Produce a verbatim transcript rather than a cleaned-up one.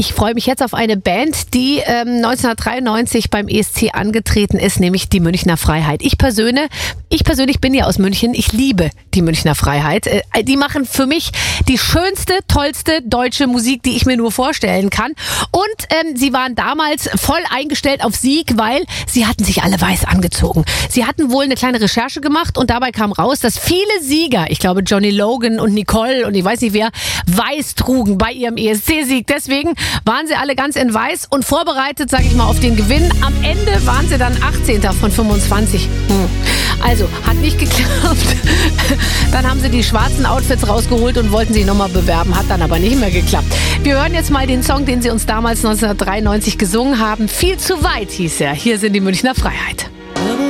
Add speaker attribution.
Speaker 1: ich freue mich jetzt auf eine Band, die ähm, neunzehnhundertdreiundneunzig beim E S C angetreten ist, nämlich die Münchner Freiheit. Ich persönlich, ich persönlich bin ja aus München. Ich liebe die Münchner Freiheit. Äh, die machen für mich die schönste, tollste deutsche Musik, die ich mir nur vorstellen kann. Und ähm, sie waren damals voll eingestellt auf Sieg, weil sie hatten sich alle weiß angezogen. Sie hatten wohl eine kleine Recherche gemacht und dabei kam raus, dass viele Sieger, ich glaube Johnny Logan und Nicole und ich weiß nicht wer, weiß trugen bei ihrem E S C-Sieg. Deswegen waren sie alle ganz in weiß und vorbereitet, sage ich mal, auf den Gewinn. Am Ende waren sie dann achtzehnter von fünfundzwanzig. Hm. Also, hat nicht geklappt. Dann haben sie die schwarzen Outfits rausgeholt und wollten sich nochmal bewerben. Hat dann aber nicht mehr geklappt. Wir hören jetzt mal den Song, den sie uns damals neunzehnhundertdreiundneunzig gesungen haben. Viel zu weit hieß er. Hier sind die Münchner Freiheit.